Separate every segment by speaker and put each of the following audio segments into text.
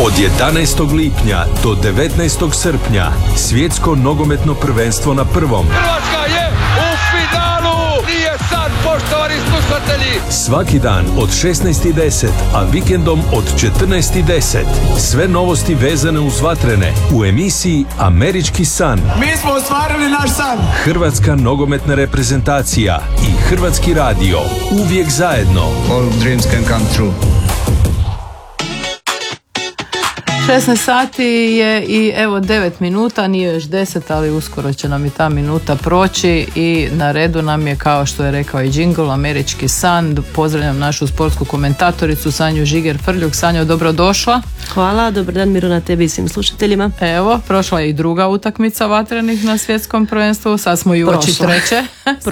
Speaker 1: Od 11. lipnja do 19. srpnja svjetsko nogometno prvenstvo na prvom.
Speaker 2: Hrvatska je u finalu! Nije sad, poštovani slušatelji!
Speaker 1: Svaki dan od 16:10, a vikendom od 14:10. Sve novosti vezane uz vatrene u emisiji Američki san.
Speaker 3: Mi smo ostvarili naš san!
Speaker 1: Hrvatska nogometna reprezentacija i Hrvatski radio. Uvijek zajedno.
Speaker 3: All dreams can come true.
Speaker 4: 16 sati je i evo 9 minuta, nije još 10, ali uskoro će nam i ta minuta proći i na redu nam je, kao što je rekao i jingle, Američki san. Pozdravljam našu sportsku komentatoricu Sanju Žiger-Frljuk. Sanjo, dobrodošla.
Speaker 5: Hvala, dobar dan Miruna, tebi i svim slušateljima.
Speaker 4: Evo, prošla je i druga utakmica vatrenih na svjetskom prvenstvu, sad smo i uoči treće.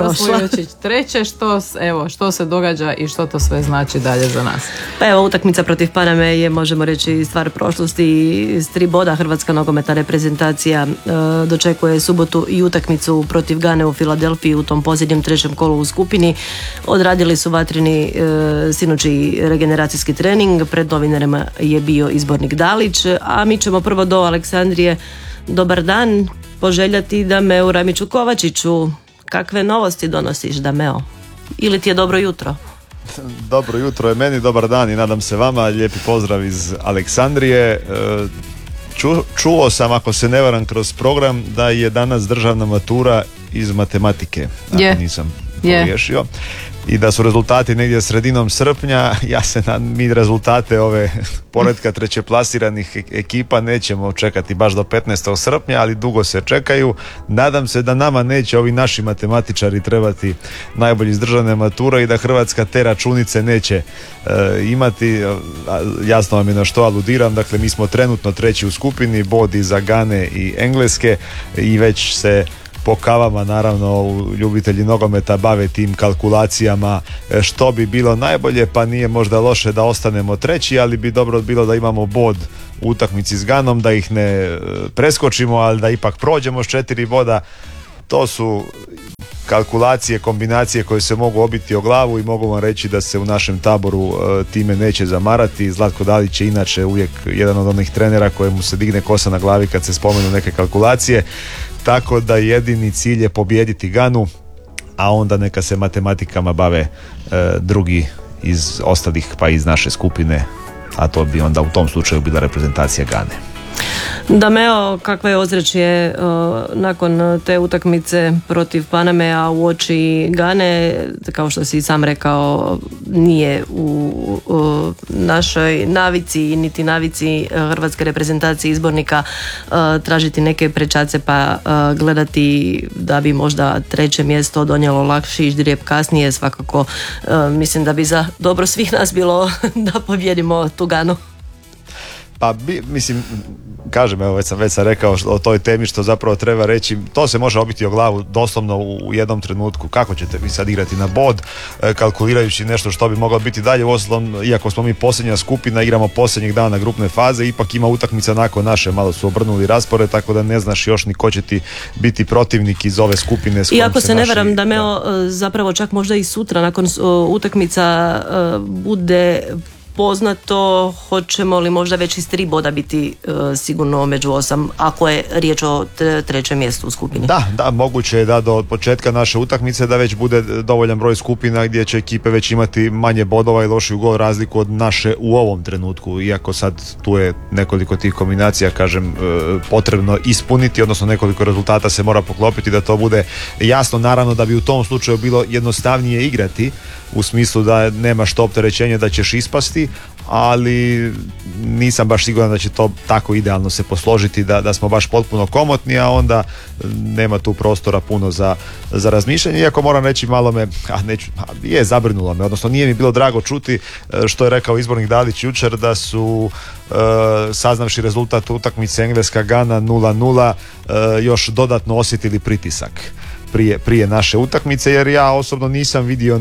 Speaker 4: Što se događa i što to sve znači dalje za nas? Pa
Speaker 5: evo, utakmica protiv Paname je, možemo reći, stvar prošlosti. S 3 boda Hrvatska nogometna reprezentacija dočekuje subotu i utakmicu protiv Gane u Filadelfiji u tom posljednjem 3. kolu u skupini. Odradili su vatreni sinoći regeneracijski trening, pred novinarima je bio izbornik Dalić, a mi ćemo prvo do Aleksandrije. Dobar dan, poželjati Dameu Ramiću Kovačiću. Kakve novosti donosiš, Dameo? Ili ti je dobro jutro?
Speaker 6: Dobro jutro je meni, dobar dan i nadam se vama, lijepi pozdrav iz Aleksandrije. Čuo sam, ako se ne varam, kroz program da je danas državna matura iz matematike, ako nisam pogriješio, i da su rezultati negdje sredinom srpnja. Ja se mi rezultate ove poretka trećeplasiranih ekipa nećemo čekati baš do 15. srpnja, ali dugo se čekaju. Nadam se da nama neće ovi naši matematičari trebati najbolji iz državne mature i da Hrvatska te računice neće imati. Jasno vam je na što aludiram. Dakle, mi smo trenutno 3. u skupini, bod iza Gane i Engleske, i već se po kavama, naravno, ljubitelji nogometa bave tim kalkulacijama što bi bilo najbolje, pa nije možda loše da ostanemo 3, ali bi dobro bilo da imamo bod u utakmici s Ganom, da ih ne preskočimo, ali da ipak prođemo s 4 boda. To su kalkulacije, kombinacije koje se mogu obiti o glavu i mogu vam reći da se u našem taboru time neće zamarati. Zlatko Dalić je inače uvijek jedan od onih trenera kojemu se digne kosa na glavi kad se spomenu neke kalkulacije, tako da jedini cilj je pobijediti Ganu, a onda neka se matematikama bave drugi iz ostalih, pa iz naše skupine, a to bi onda u tom slučaju bila reprezentacija Gane.
Speaker 5: Dameo, kakva je ozračje nakon te utakmice protiv Paname, a uoči Gane, kao što si sam rekao, nije u našoj navici, niti navici hrvatske reprezentacije izbornika tražiti neke prečace pa gledati da bi možda 3. mjesto donijelo lakši ždrijeb kasnije. Svakako mislim da bi za dobro svih nas bilo da pobjedimo tu Ganu.
Speaker 6: Pa mislim, kažem, evo već sam rekao o toj temi što zapravo treba reći, to se može obiti o glavu doslovno u jednom trenutku. Kako ćete vi sad igrati na bod, kalkulirajući nešto što bi moglo biti dalje? Uostalom, iako smo mi posljednja skupina, igramo posljednjeg dana grupne faze, ipak ima utakmica nakon naše, malo su obrnuli raspored, tako da ne znaš još ni ko će ti biti protivnik iz ove skupine.
Speaker 5: Iako se ne varam, Dameo, zapravo čak možda i sutra nakon utakmica bude poznato hoćemo li možda već iz 3 boda biti sigurno među 8, ako je riječ o 3. mjestu u skupini.
Speaker 6: Da, moguće je da do početka naše utakmice da već bude dovoljan broj skupina gdje će ekipe već imati manje bodova i lošiju gol razliku od naše u ovom trenutku, iako sad tu je nekoliko tih kombinacija, kažem, potrebno ispuniti, odnosno nekoliko rezultata se mora poklopiti da to bude jasno. Naravno da bi u tom slučaju bilo jednostavnije igrati, u smislu da nemaš to opterećenje da ćeš ispasti, ali nisam baš siguran da će to tako idealno se posložiti da smo baš potpuno komotni, a onda nema tu prostora puno za razmišljanje. Iako moram reći, malo me zabrinulo me, odnosno nije mi bilo drago čuti što je rekao izbornik Dalić jučer, da su saznavši rezultat utakmice Engleska-Gana 0-0 još dodatno osjetili pritisak prije naše utakmice, jer ja osobno nisam vidio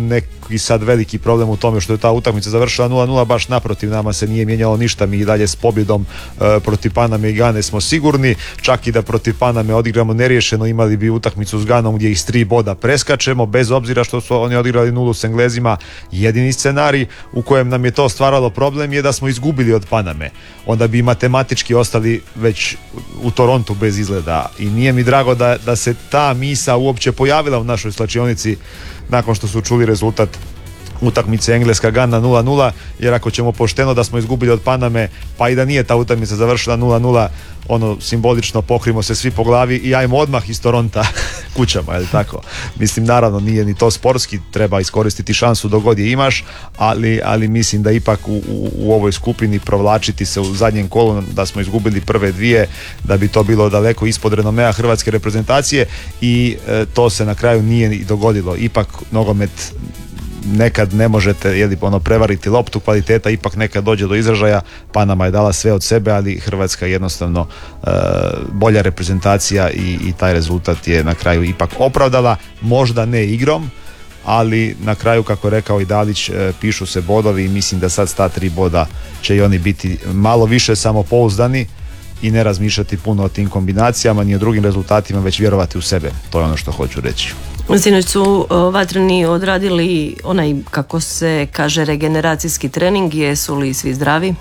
Speaker 6: nikakvi sad veliki problem u tome što je ta utakmica završila 0-0, baš naprotiv, nama se nije mijenjalo ništa, mi i dalje s pobjedom protiv Paname i Gane smo sigurni, čak i da protiv Paname odigramo neriješeno, imali bi utakmicu s Ganom gdje ih s 3 boda preskačemo, bez obzira što su oni odigrali 0 s Englezima. Jedini scenarij u kojem nam je to stvaralo problem je da smo izgubili od Paname, onda bi matematički ostali već u Torontu bez izgleda i nije mi drago da se ta misa uopće pojavila u našoj slačionici nakon što su čuli rezultat utakmice Engleska-Gana 0-0, jer ako ćemo pošteno da smo izgubili od Paname, pa i da nije ta utakmica završila 0-0, ono simbolično pokrimo se svi po glavi i ajmo odmah iz Toronta kućama, je li tako? Mislim, naravno nije ni to sportski, treba iskoristiti šansu dok god je imaš, ali mislim da ipak u ovoj skupini provlačiti se u zadnjem kolu, da smo izgubili prve dvije, da bi to bilo daleko ispod renomea hrvatske reprezentacije i to se na kraju nije ni dogodilo. Ipak nogomet nekad ne možete prevariti loptu, kvaliteta ipak nekad dođe do izražaja. Panama je dala sve od sebe, ali Hrvatska je jednostavno bolja reprezentacija i taj rezultat je na kraju ipak opravdala, možda ne igrom, ali na kraju, kako je rekao i Dalić, pišu se bodovi i mislim da sad s ta 3 boda će i oni biti malo više samopouzdani i ne razmišljati puno o tim kombinacijama ni o drugim rezultatima, već vjerovati u sebe. To je ono što hoću reći.
Speaker 5: Sinoć su vatreni odradili onaj, kako se kaže, regeneracijski trening. Jesu li svi zdravi?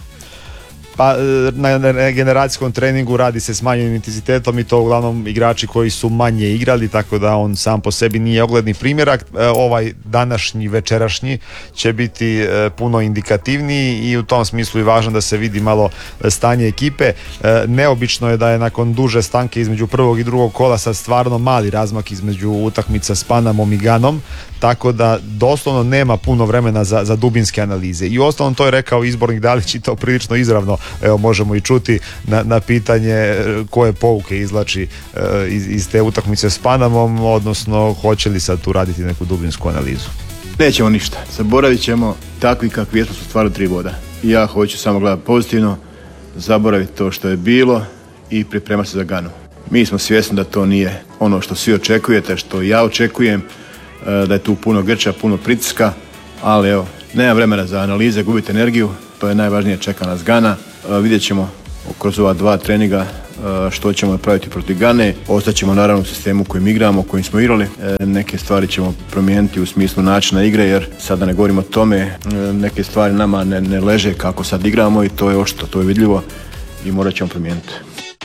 Speaker 6: Pa na generacijskom treningu radi se s manjim intenzitetom i to uglavnom igrači koji su manje igrali, tako da on sam po sebi nije ogledni primjerak. Ovaj današnji, večerašnji će biti puno indikativniji i u tom smislu je važno da se vidi malo stanje ekipe. Neobično je da je nakon duže stanke između prvog i drugog kola sad stvarno mali razmak između utakmica s Panamom i Ganom, tako da doslovno nema puno vremena za dubinske analize. I uostalom to je rekao izbornik Dalić i to prilično izravno, evo možemo i čuti na pitanje koje pouke izvlači iz te utakmice s Panamom, odnosno hoće li sad tu raditi neku dubinsku analizu.
Speaker 7: Nećemo ništa, zaboravit ćemo takvi kakvi jesmo su stvarno 3 boda. Ja hoću samo gledati pozitivno, zaboraviti to što je bilo i pripremati se za Ganu. Mi smo svjesni da to nije ono što svi očekujete, što ja očekujem, da je tu puno grča, puno pritiska, ali evo, nema vremena za analize, gubite energiju, to je najvažnije, čeka nas Gana. Vidjet ćemo kroz ova 2 treninga što ćemo napraviti protiv Gane. Ostaćemo naravno u sistemu u kojem igramo, u kojem smo igrali. Neke stvari ćemo promijeniti u smislu načina igre, jer sada ne govorimo o tome, neke stvari nama ne leže kako sad igramo i to je očito, to je vidljivo i morat ćemo promijeniti.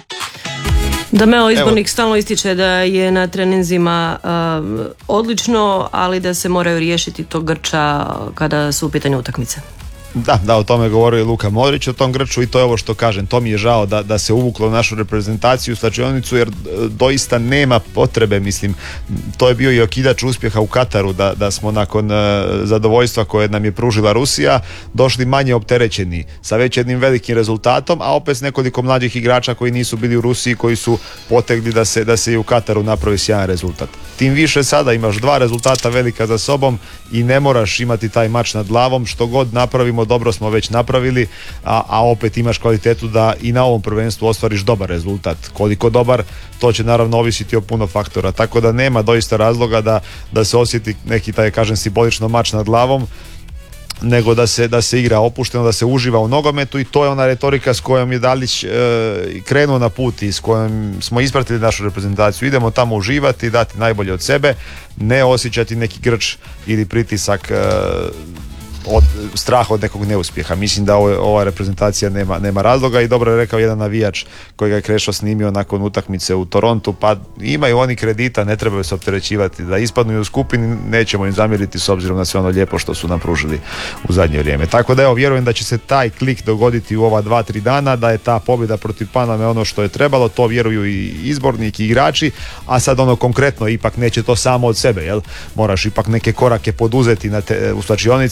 Speaker 5: Dameo, izbornik stalno ističe da je na treninzima odlično, ali da se moraju riješiti tog grča kada su u pitanju utakmice.
Speaker 6: Da, o tome govorio i Luka Modrić, o tom grču, i to je ovo što kažem, to mi je žao da se uvuklo u našu reprezentaciju, slačionicu, jer doista nema potrebe, mislim, to je bio i okidač uspjeha u Kataru, da smo nakon zadovoljstva koje nam je pružila Rusija došli manje opterećeni, sa već jednim velikim rezultatom, a opet s nekoliko mlađih igrača koji nisu bili u Rusiji, koji su potegli da se i u Kataru napravi sjajan rezultat. Tim više sada imaš 2 rezultata velika za sobom i ne moraš imati taj mač nad glavom, što god napravimo dobro smo već napravili, a opet imaš kvalitetu da i na ovom prvenstvu ostvariš dobar rezultat. Koliko dobar, to će naravno ovisiti o puno faktora, tako da nema doista razloga da se osjeti neki taj, kažem, simbolično mač nad glavom, nego da se igra opušteno, da se uživa u nogometu, i to je ona retorika s kojom je Dalić krenuo na put i s kojom smo ispratili našu reprezentaciju. Idemo tamo uživati, dati najbolje od sebe, ne osjećati neki grč ili pritisak od straha od nekog neuspjeha. Mislim da ova reprezentacija nema razloga, i dobro je rekao jedan navijač koji ga je Krešo snimio nakon utakmice u Torontu, pa imaju oni kredita, ne trebaju se opterećivati, da ispadnu u skupini nećemo im zamjeriti s obzirom na sve ono lijepo što su nam pružili u zadnje vrijeme. Tako da evo, vjerujem da će se taj klik dogoditi u ova 2-3 dana, da je ta pobjeda protiv Paname ono što je trebalo, to vjeruju i izbornik i igrači, a sad ono konkretno ipak neće to samo od sebe, jel? Moraš ipak neke korake poduzeti u slačionici i na treningu,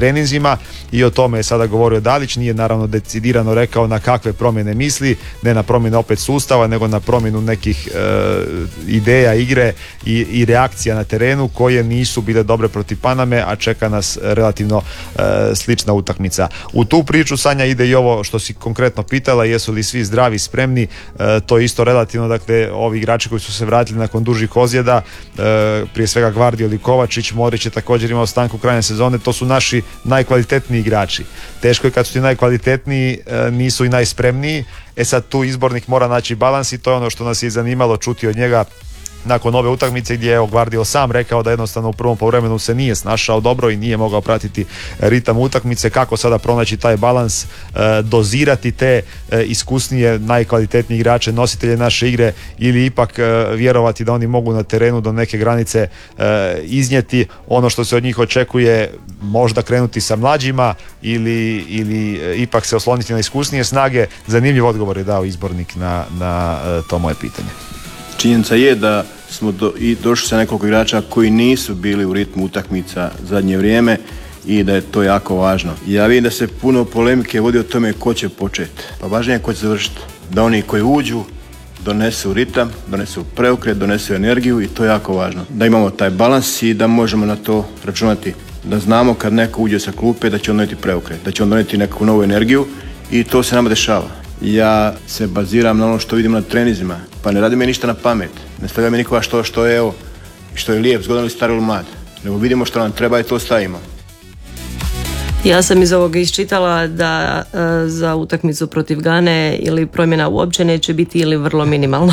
Speaker 6: treninzima i o tome je sada govorio Dalić. Nije naravno decidirano rekao na kakve promjene misli, ne na promjene opet sustava, nego na promjenu nekih ideja igre i reakcija na terenu koje nisu bile dobre protiv Paname, a čeka nas relativno slična utakmica. U tu priču, Sanja, ide i ovo što si konkretno pitala, jesu li svi zdravi, spremni, to je isto relativno, dakle ovi igrači koji su se vratili nakon dužih ozljeda, prije svega Gvardiol i Kovačić, Modrić je također imao stanku kraja sezone, to su naši najkvalitetniji igrači. Teško je kad su ti najkvalitetniji, nisu i najspremniji. Sad tu izbornik mora naći balans i to je ono što nas je zanimalo čuti od njega nakon ove utakmice, gdje je Gvardiol sam rekao da jednostavno u prvom poluvremenu se nije snašao dobro i nije mogao pratiti ritam utakmice. Kako sada pronaći taj balans, dozirati te iskusnije, najkvalitetnije igrače, nositelje naše igre, ili ipak vjerovati da oni mogu na terenu do neke granice iznijeti ono što se od njih očekuje, možda krenuti sa mlađima ili ipak se osloniti na iskusnije snage. Zanimljiv odgovor je dao izbornik na to moje pitanje.
Speaker 7: Činjenica je da smo došli sa nekoliko igrača koji nisu bili u ritmu utakmica zadnje vrijeme i da je to jako važno. Ja vidim da se puno polemike vodi o tome ko će početi. Pa važnije je ko će završiti. Da oni koji uđu donesu ritam, donesu preokret, donesu energiju i to je jako važno. Da imamo taj balans i da možemo na to računati. Da znamo kad neko uđe sa klupe da će on donijeti preokret, da će on donijeti neku novu energiju i to se nama dešava. Ja se baziram na ono što vidim na trenizima, pa ne radim je ništa na pamet. Ne stavljam je nikoga što je lijep, zgodan ili star ili mlad. Nego vidimo što nam treba i to stavimo.
Speaker 5: Ja sam iz ovoga iščitala da za utakmicu protiv Gane ili promjena uopće neće biti ili vrlo minimalno.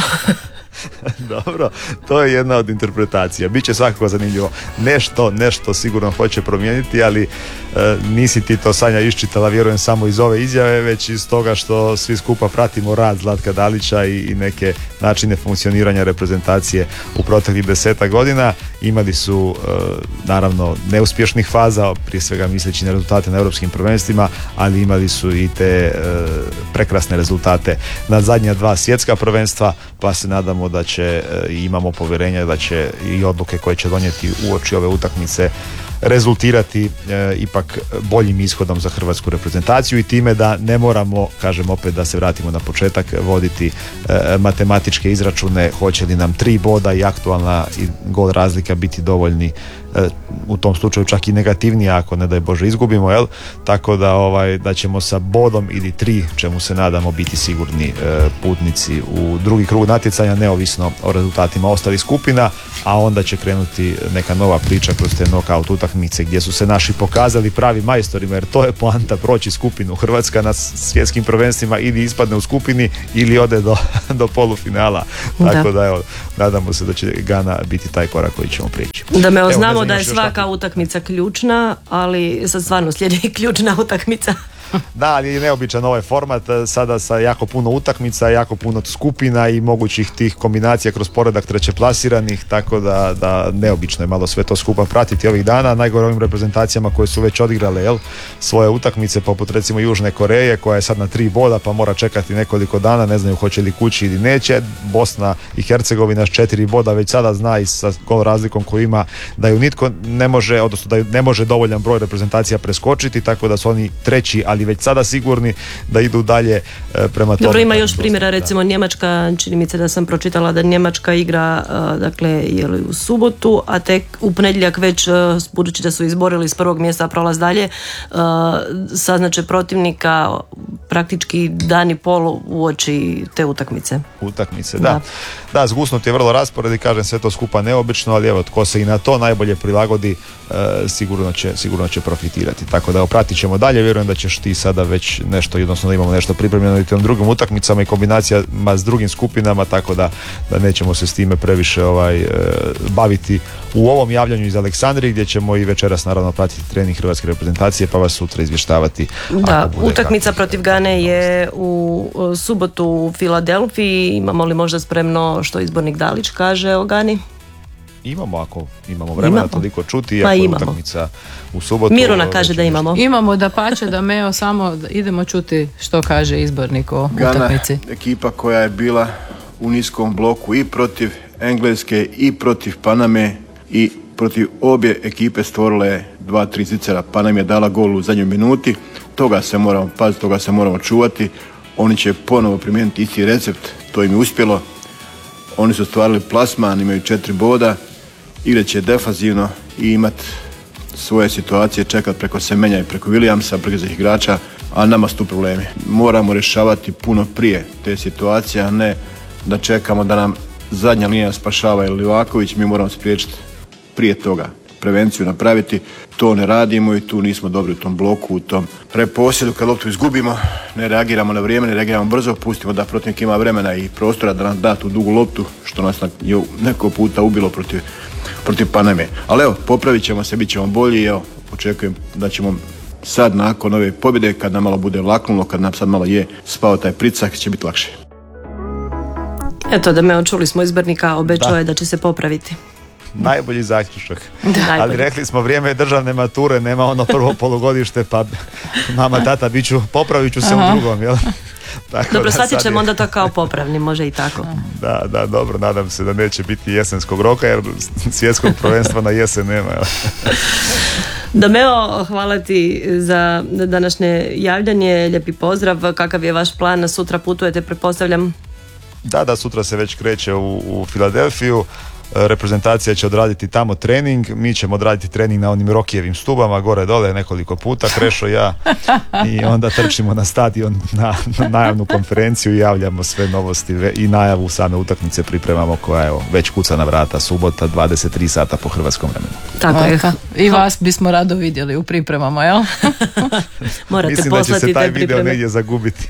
Speaker 6: Dobro, to je jedna od interpretacija. Biće svakako zanimljivo. Nešto sigurno hoće promijeniti, ali nisi ti to, Sanja, iščitala, vjerujem, samo iz ove izjave, već iz toga što svi skupa pratimo rad Zlatka Dalića i neke načine funkcioniranja reprezentacije u proteklih 10 godina. Imali su naravno neuspješnih faza, prije svega misleći na rezultate na europskim prvenstvima, ali imali su i te prekrasne rezultate na zadnja 2 svjetska prvenstva, pa se nadamo da će, imamo povjerenja da će i odluke koje će donijeti uoči ove utakmice rezultirati ipak boljim ishodom za hrvatsku reprezentaciju i time da ne moramo, kažem opet da se vratimo na početak, voditi matematičke izračune hoće li nam 3 boda i aktualna gol razlika biti dovoljni, u tom slučaju čak i negativnija ako ne daj Bože izgubimo, jel? Tako da ćemo sa bodom ili 3, čemu se nadamo, biti sigurni putnici u drugi krug natjecanja, neovisno o rezultatima ostalih skupina, a onda će krenuti neka nova priča kroz te knockout utakmice gdje su se naši pokazali pravi majstorima, jer to je poanta, proći skupinu. Hrvatska na svjetskim prvenstvima ili ispadne u skupini ili ode do polufinala. Tako da evo, nadamo se da će Gana biti taj korak koji ćemo prijeći.
Speaker 5: Da znamo da je svaka utakmica ključna, ali sad stvarno slijedi ključna utakmica.
Speaker 6: Da, ali je neobičan ovaj format sada sa jako puno utakmica, jako puno skupina i mogućih tih kombinacija kroz poredak trećeplasiranih, tako da neobično je malo sve to skupa pratiti ovih dana. Najgore ovim reprezentacijama koje su već odigrale svoje utakmice, poput recimo Južne Koreje koja je sad na 3 boda pa mora čekati nekoliko dana, ne znaju hoće li kući ili neće. Bosna i Hercegovina s 4 boda već sada zna i sa gol razlikom koju ima da ju nitko ne može, odnosno da ju ne može dovoljan broj reprezentacija preskočiti, tako da su oni treći, ali već sada sigurni da idu dalje prema tome.
Speaker 5: Dobro, ima još primjera, recimo Njemačka, čini mi se da sam pročitala da Njemačka igra u subotu, a tek u ponedjeljak već, budući da su izborili s 1. mjesta prolaz dalje, saznaće protivnika praktički dan i pol uoči te utakmice.
Speaker 6: Da, zgusnut je vrlo raspored i kažem, sve to skupa neobično, ali evo, tko se i na to najbolje prilagodi, sigurno će profitirati. Tako da pratit ćemo dalje, vjerujem da ćeš ti sada već nešto, odnosno da imamo nešto pripremljeno i tim drugim utakmicama i kombinacijama s drugim skupinama, tako da nećemo se s time previše baviti u ovom javljanju iz Aleksandrije, gdje ćemo i večeras naravno pratiti trening hrvatske reprezentacije, pa vas sutra izvještavati.
Speaker 5: Da, utakmica protiv Gane je u subotu u Filadelfiji. Imamo li možda spremno što izbornik Dalić kaže o Gani?
Speaker 6: Imamo, ako imamo vremena toliko čuti, ako je utakmica u subotu.
Speaker 5: Miruna kaže da imamo.
Speaker 4: Imamo, da pače, da Meo, samo idemo čuti što kaže izbornik o utakmici.
Speaker 7: Gana, ekipa koja je bila u niskom bloku i protiv Engleske i protiv Paname i protiv obje ekipe stvorile 2-3 zicera, pa nam je dala gol u zadnjoj minuti. Toga se moramo paziti, toga se moramo čuvati. Oni će ponovo primijeniti isti recept, to im je uspjelo. Oni su ostvarili plasman, imaju 4 boda, igrat će defanzivno i imati svoje situacije, čekati preko Semenja i preko Williamsa, brzih igrača, a nama su tu problemi. Moramo rješavati puno prije te situacije, a ne da čekamo da nam zadnja linija spašava ili Livaković, mi moramo spriječiti prije toga prevenciju napraviti. To ne radimo i tu nismo dobri u tom bloku, u tom preposjedu. Kad loptu izgubimo, ne reagiramo na vrijeme, ne reagiramo brzo, pustimo da protivnik ima vremena i prostora da nam da tu dugu loptu, što nas je neko puta ubilo protiv Paname. Ali evo, popravit ćemo se, bit ćemo bolji i evo, očekujem da ćemo sad nakon ove pobjede, kad nam malo bude vlaknulo, kad nam sad malo je spao taj pricak, će biti lakše.
Speaker 5: Eto, da me čuli smo izbornika, obećao je da će se popraviti.
Speaker 6: Najbolji zaključak. Ali rekli smo, vrijeme je državne mature, nema ono prvo polugodište, pa mama, tata, popravit ću se u drugom, jel? Tako
Speaker 5: dobro, shvatit ćemo onda to kao popravni, može i tako.
Speaker 6: Da, dobro, nadam se da neće biti jesenskog roka, jer svjetskog prvenstva na jesen nema.
Speaker 5: Dameo, hvala ti za današnje javljanje, lijepi pozdrav. Kakav je vaš plan? Sutra putujete, pretpostavljam?
Speaker 6: Da, sutra se već kreće u Filadelfiju. Reprezentacija će odraditi tamo trening, mi ćemo odraditi trening na onim Rokijevim stubama, gore dole nekoliko puta, Krešo i ja, i onda trčimo na stadion na najavnu konferenciju i javljamo sve novosti i najavu same utakmice pripremamo, koja evo već kuca na vrata, subota 23 sata po hrvatskom vremenu.
Speaker 5: Tako je.
Speaker 4: I vas bismo rado vidjeli u pripremama, jel?
Speaker 5: Morate
Speaker 6: mislim
Speaker 5: poslati
Speaker 6: da će se taj
Speaker 5: te
Speaker 6: video negdje zagubiti.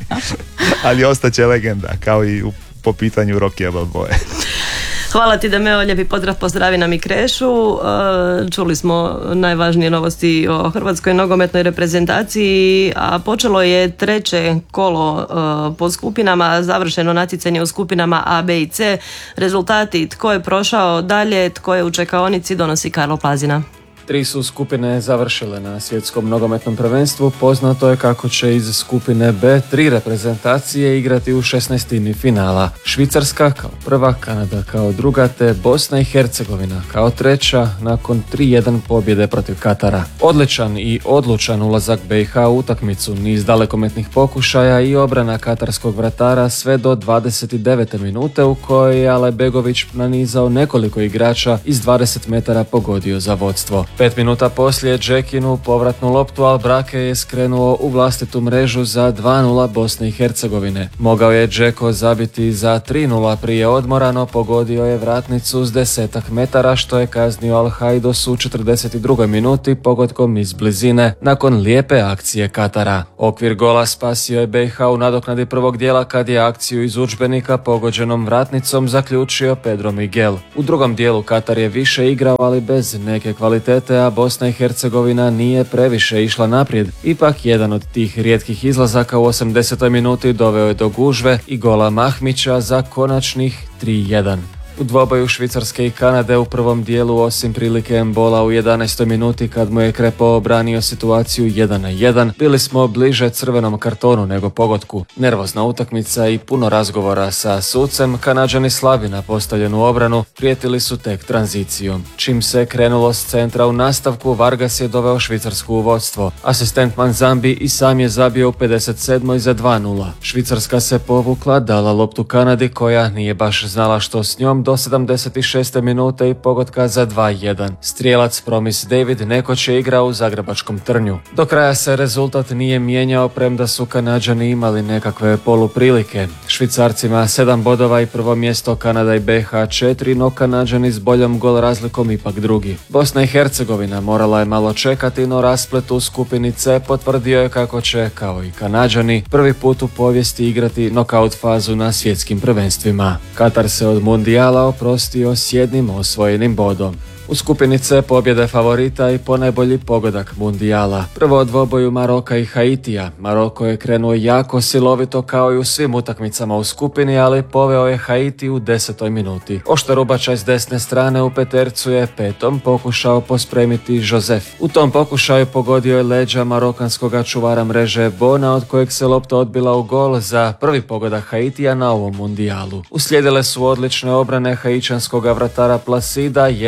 Speaker 6: Ali ostaće legenda, kao i po pitanju Rokijeva boje.
Speaker 5: Hvala ti, Dameo, lijepi pozdrav, pozdravi nam i Krešu. Čuli smo najvažnije novosti o hrvatskoj nogometnoj reprezentaciji, a počelo je 3. kolo po skupinama, završeno natjecanje u skupinama A, B i C. Rezultati, tko je prošao dalje, tko je u čekaonici, donosi Karlo Pazina.
Speaker 8: 3 su skupine završile na svjetskom nogometnom prvenstvu. Poznato je kako će iz skupine B 3 reprezentacije igrati u 16. finala. Švicarska kao prva, Kanada kao druga, te Bosna i Hercegovina kao treća nakon 3-1 pobjede protiv Katara. Odličan i odlučan ulazak BiH u utakmicu, niz dalekometnih pokušaja i obrana katarskog vratara sve do 29. minute u kojoj je Alajbegović nanizao nekoliko igrača iz 20 metara pogodio za vodstvo. 5 minuta poslije Džekinu povratnu loptu Albrake je skrenuo u vlastitu mrežu za 2-0 Bosne i Hercegovine. Mogao je Džeko zabiti za 3-0 prije odmora, no pogodio je vratnicu s 10 metara, što je kaznio Al-Hajdos u 42. minuti pogodkom iz blizine nakon lijepe akcije Katara. Okvir gola spasio je BiH u nadoknadi prvog dijela kad je akciju iz udžbenika pogođenom vratnicom zaključio Pedro Miguel. U drugom dijelu Katar je više igrao, ali bez neke kvalitete, a Bosna i Hercegovina nije previše išla naprijed. Ipak jedan od tih rijetkih izlazaka u 80. minuti doveo je do gužve i gola Mahmića za konačnih 3-1. U dvoboju Švicarske i Kanade u prvom dijelu, osim prilike embola u 11. minuti kad mu je Krepo obranio situaciju 1-1, bili smo bliže crvenom kartonu nego pogodku. Nervozna utakmica i puno razgovora sa sucem, Kanađani slabi na postavljenu obranu, prijetili su tek tranzicijom. Čim se krenulo s centra u nastavku, Vargas je doveo Švicarsku u vodstvo. Asistent Manzambi i sam je zabio u 57. za 2-0. Švicarska se povukla, dala loptu Kanadi koja nije baš znala što s njom, do 76. minute i pogotka za 2-1. Strijelac Promis David nekoć je igrao u zagrebačkom Trnju. Do kraja se rezultat nije mijenjao, premda su Kanađani imali nekakve poluprilike. Švicarcima 7 bodova i prvo mjesto, Kanada i BiH 4, no Kanađani s boljom gol razlikom ipak drugi. Bosna i Hercegovina morala je malo čekati, no rasplet u skupini C potvrdio je kako će, kao i Kanađani, prvi put u povijesti igrati nokaut fazu na svjetskim prvenstvima. Katar se od mundijala oprostio s jednim osvojenim bodom. U skupini C pobjede favorita i ponajbolji pogodak mundijala. Prvo od dvoboju Maroka i Haitija. Maroko je krenuo jako silovito kao i u svim utakmicama u skupini, ali poveo je Haiti u 10. minuti. Oštarubača s desne strane u petercu je petom pokušao pospremiti Josef. U tom pokušaju pogodio je leđa marokanskog čuvara mreže Bona, od kojeg se lopta odbila u gol za prvi pogodak Haitija na ovom mundijalu. Uslijedile su odlične obrane haičanskog vratara Placida, jedna se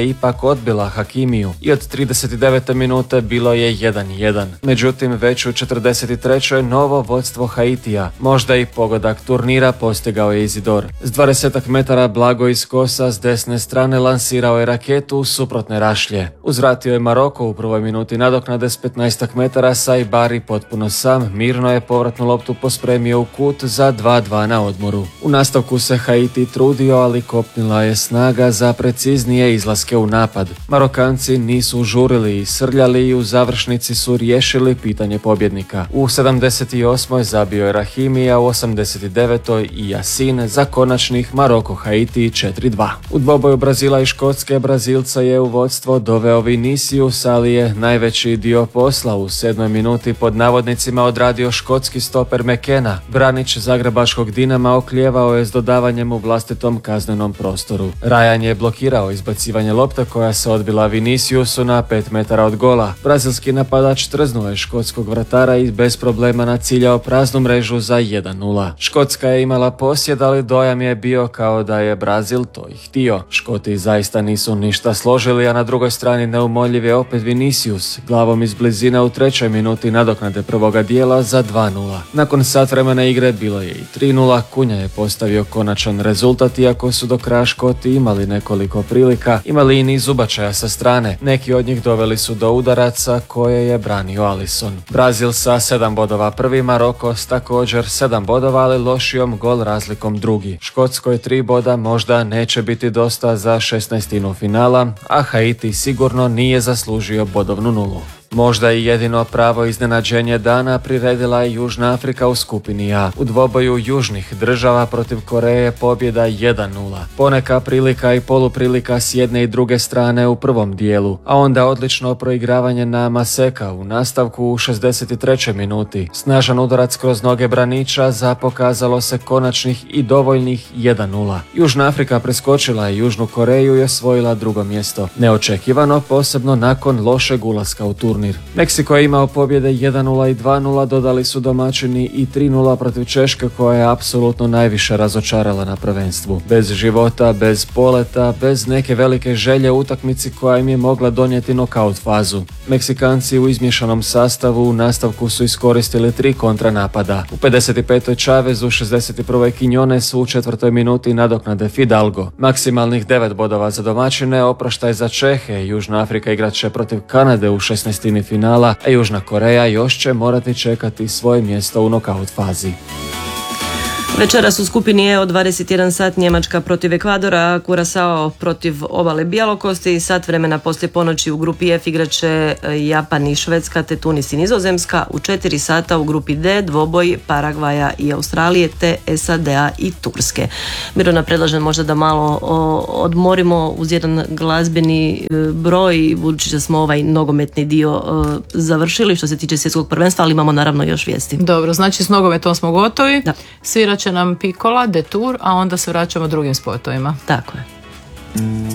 Speaker 8: je ipak odbila Hakimiju i od 39. minute bilo je 1-1. Međutim, već u 43. novo vodstvo Haitija, možda i pogodak turnira, postigao je Izidor. S 20 metara blago iz kosa s desne strane lansirao je raketu u suprotne rašlje. Uzvratio je Maroko u prvoj minuti nadoknade s 15 metara, Saibari potpuno sam mirno je povratnu loptu pospremio u kut za 2-2 na odmoru. U nastavku se Haiti trudio, ali kopnila je snaga za preciznije izlaske u napad. Marokanci nisu žurili i srljali i u završnici su riješili pitanje pobjednika. U 78. zabio je Rahimi, a u 89. i Yasin za konačnih Maroko-Haiti 4-2. U dvoboju Brazila i Škotske Brazilca je u vodstvo doveo Vinicius, ali je najveći dio posla u 7. minuti pod navodnicima odradio škotski stoper McKenna. Branić zagrebačkog Dinama oklijevao je s dodavanjem u vlastitom kaznenom prostoru. Ryan je blokirao izbacivanje lopte koja se odbila Viniciusu na 5 metara od gola. Brazilski napadač trznuo je škotskog vratara i bez problema naciljao praznu mrežu za 1-0. Škotska je imala posjed, ali dojam je bio kao da je Brazil to i htio. Škoti zaista nisu ništa složili, a na drugoj strani neumoljiv je opet Vinicius, glavom iz blizine u 3. minuti nadoknade prvoga dijela za 2-0. Nakon sat vremena igre bilo je i 3-0, Kunja je postavio konačan rezultat, iako su do kraja Škoti imali nekoliko prilika, imali i niz ubačaja sa strane. Neki od njih doveli su do udaraca koje je branio Alisson. Brazil sa 7 bodova prvi, Maroko s također 7 bodova, ali lošijom gol razlikom drugi. Škotskoj 3 boda možda neće biti dosta za 16. finala, a Haiti sigurno nije zaslužio bodovnu nulu. Možda i jedino pravo iznenađenje dana priredila je Južna Afrika u skupini A. U dvoboju južnih država protiv Koreje pobjeda 1-0. Poneka prilika i poluprilika s jedne i druge strane u prvom dijelu, a onda odlično proigravanje na Maseka u nastavku u 63. minuti. Snažan udarac kroz noge braniča za pokazalo se konačnih i dovoljnih 1-0. Južna Afrika preskočila je Južnu Koreju i osvojila drugo mjesto. Neočekivano, posebno nakon lošeg ulaska u turnir. Meksiko je imao pobjede 1-0 i 2-0, dodali su domaćini i 3-0 protiv Češke, koja je apsolutno najviše razočarala na prvenstvu. Bez života, bez poleta, bez neke velike želje u utakmici koja im je mogla donijeti nokaut fazu. Meksikanci u izmiješanom sastavu u nastavku su iskoristili 3 kontranapada. U 55. Čavez, u 61. Quiñones, u 4. minuti nadoknade Fidalgo. Maksimalnih 9 bodova za domaćine, oproštaj za Čehe. Južna Afrika igrat će protiv Kanade u 16. finala, a Južna Koreja još će morati čekati svoje mjesto u nokaut fazi.
Speaker 5: Večeras u skupini E od 21 sat Njemačka protiv Ekvadora, Kurasao protiv Obale Bjelokosti, sat vremena poslije ponoći u grupi F igraće Japan i Švedska te Tunis i Nizozemska, u 4 sata u grupi D dvoboj Paragvaja i Australije te SAD-a i Turske. Mirona, predlažem možda da malo odmorimo uz jedan glazbeni broj, budući da smo ovaj nogometni dio završili što se tiče svjetskog prvenstva, ali imamo naravno još vijesti.
Speaker 4: Dobro, znači s nogometom smo gotovi.
Speaker 5: Da.
Speaker 4: Svirat će nam Piccola, Detour, a onda se vraćamo drugim sportovima.
Speaker 5: Tako je.